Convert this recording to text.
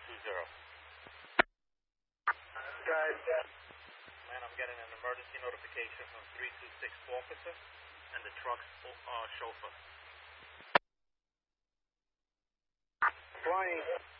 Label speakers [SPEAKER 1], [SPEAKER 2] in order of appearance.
[SPEAKER 1] Guys,
[SPEAKER 2] Man, I'm getting an emergency notification from 326 officer and the truck's chauffeur.
[SPEAKER 1] flying.